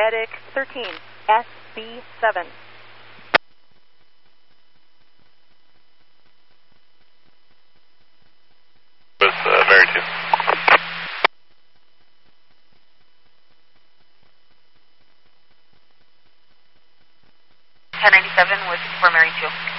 Medic 13, SB7. With Mary 2. 1097 with for Mary 2.